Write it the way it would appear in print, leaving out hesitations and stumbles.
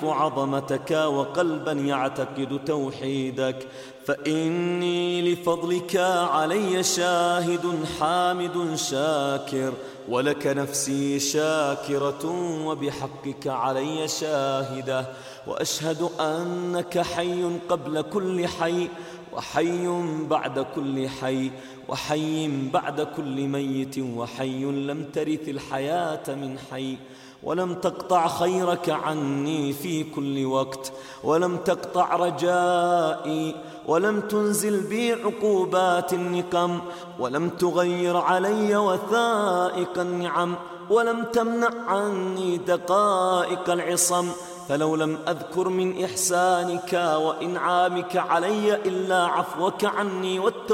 عظمتك وقلبا يعتقد توحيدك، فإني لفضلك علي شاهد حامد شاكر، ولك نفسي شاكرة وبحقك علي شاهدة، وأشهد أنك حي قبل كل حي، وحي بعد كل حي، وحي بعد كل ميت، وحي لم ترث الحياة من حي، ولم تقطع خيرك عني في كل وقت، ولم تقطع رجائي، ولم تنزل بي عقوبات النقم، ولم تغير علي وثائق النعم، ولم تمنع عني دقائق العصم، فلو لم أذكر من إحسانك وإنعامك علي إلا عفوك عني